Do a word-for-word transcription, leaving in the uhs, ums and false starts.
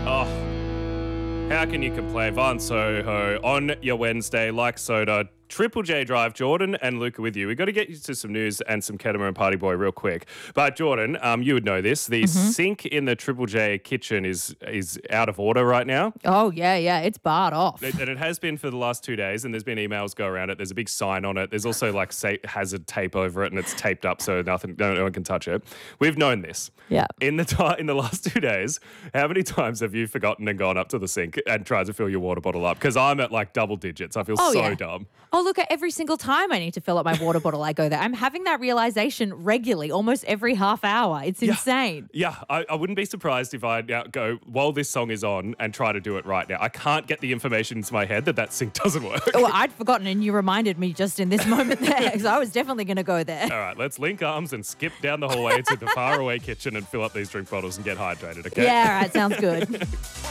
Oh, how can you complain? Von Soho on your Wednesday, like soda. Triple J Drive, Jordan and Luca with you. We've got to get you to some news and some Ketama and Party Boy real quick. But Jordan, um, you would know this. The Mm-hmm. sink in the Triple J kitchen is is out of order right now. Oh, yeah, yeah. It's barred off. It- and it has been for the last two days, and there's been emails go around it. There's a big sign on it. There's also like say, hazard tape over it, and it's taped up so nothing, no, no one can touch it. We've known this. Yeah. In the ti in the last two days, how many times have you forgotten and gone up to the sink and tried to fill your water bottle up? Because I'm at like double digits. I feel Oh, so yeah. dumb. Oh, look, at every single time I need to fill up my water bottle, I go there. I'm having that realization regularly, almost every half hour. It's insane. Yeah, I, I wouldn't be surprised if I now go while this song is on and try to do it right now. I can't get the information into my head that that sink doesn't work. Oh, I'd forgotten, and you reminded me just in this moment there, so I was definitely going to go there. All right, let's link arms and skip down the hallway to the faraway kitchen and fill up these drink bottles and get hydrated, okay? Yeah, all right, sounds good.